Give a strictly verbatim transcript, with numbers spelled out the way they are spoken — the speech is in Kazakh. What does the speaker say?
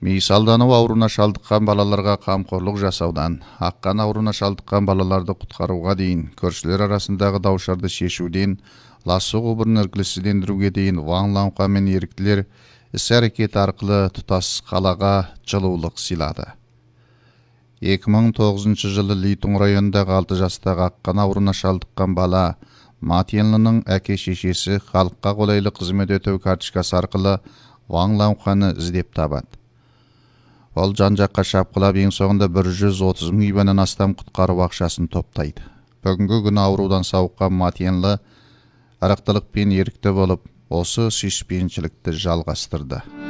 Мейсалданып ауруына шалдыққан балаларға қамқорлық жасаудан, аққан ауруына шалдыққан балаларды құтқаруға дейін, көршілер арасындағы даушарды шешуден, ласы құбырын іргілісіздендіруге дейін Ван Ланқа мен еріктілер іс-әрекет арқылы тұтас қалаға жылулық сыйлады. екі мың тоғызыншы жылы Литун районындағы алты жастағы аққан ауруына шалдыққан бала Матенлінің әке-шешесі халыққа қолайлы қызмет өтеу карточкасы арқылы Ван Ланқаны іздеп табады. Ол жан-жаққа шапқылап, ең соңында бір жүз отыз мың юаннан астам құтқару ақшасын топтайды. Бүгінгі күні аурудан сауыққан Матенлі ырықтылықпен ерікті болып, осы сүйіспеншілікті жалғастырды.